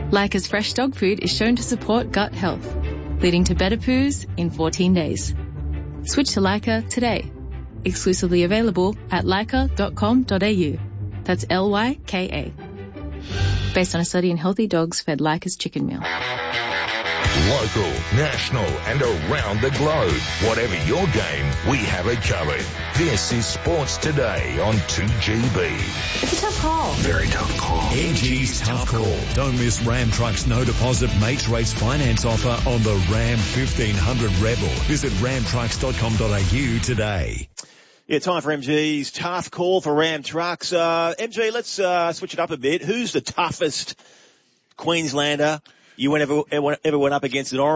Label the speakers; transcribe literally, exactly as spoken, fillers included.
Speaker 1: Leica's fresh dog food is shown to support gut health, leading to better poos in fourteen days. Switch to Leica today. Exclusively available at leica dot com dot a u. That's L Y K A. Based on a study in healthy dogs fed Leica's chicken meal.
Speaker 2: Local, national and around the globe. Whatever your game, we have it covered. This is Sports Today on two G B.
Speaker 3: It's a tough call.
Speaker 2: Very tough call.
Speaker 4: M G's Tough Call. Don't miss Ram Truck's no deposit mates race finance offer on the Ram fifteen hundred Rebel. Visit ram trucks dot com dot a u today.
Speaker 5: Yeah, time for M G's Tough Call for Ram Trucks. Uh, M G, let's uh, switch it up a bit. Who's the toughest Queenslander you ever, ever, ever went up against an Orange?